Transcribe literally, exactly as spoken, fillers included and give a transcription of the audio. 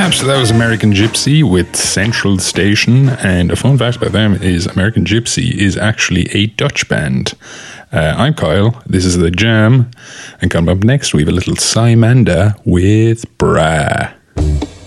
right, so that was American Gypsy with Central Station. And a fun fact about them is American Gypsy is actually a Dutch band. Uh, I'm Kyle. This is The Jam. And coming up next, we have a little Simanda with Bra.